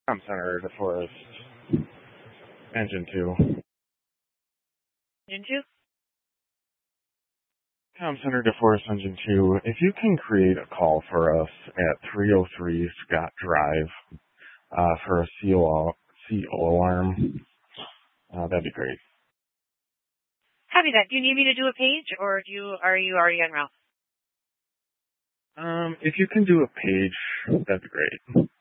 Com Center, DeForest, Engine 2. Engine 2? Com Center, DeForest, Engine 2. If you can create a call for us at 303 Scott Drive for a CO alarm, that'd be great. Copy that. Do you need me to do a page, or are you already en route? If you can do a page, that'd be great.